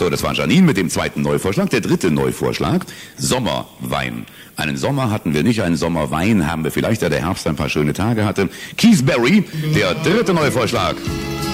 So, das war Janine mit dem zweiten Neuvorschlag. Der dritte Neuvorschlag, Sommerwein. Einen Sommer hatten wir nicht, einen Sommerwein haben wir vielleicht, da der Herbst ein paar schöne Tage hatte. Keith Berry, der dritte Neuvorschlag.